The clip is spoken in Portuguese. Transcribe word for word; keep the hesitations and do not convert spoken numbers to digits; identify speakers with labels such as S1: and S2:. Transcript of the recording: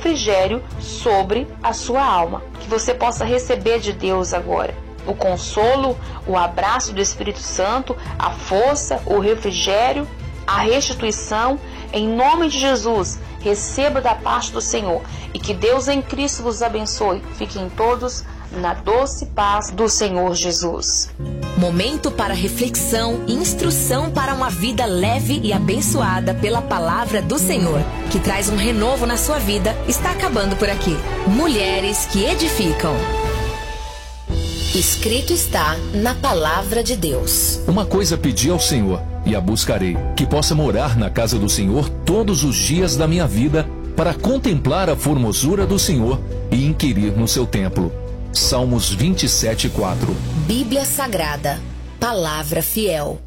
S1: refrigério sobre a sua alma. Que você possa receber de Deus agora o consolo, o abraço do Espírito Santo, a força, o refrigério, a restituição. Em nome de Jesus, receba da parte do Senhor e que Deus em Cristo vos abençoe. Fiquem todos na doce paz do Senhor Jesus.
S2: Momento para reflexão e instrução para uma vida leve e abençoada pela palavra do Senhor, que traz um renovo na sua vida, está acabando por aqui. Mulheres que edificam. Escrito está na palavra de Deus.
S3: Uma coisa pedi ao Senhor, e a buscarei, que possa morar na casa do Senhor todos os dias da minha vida, para contemplar a formosura do Senhor e inquirir no seu templo. Salmos vinte e sete, quatro.
S2: Bíblia Sagrada, palavra fiel.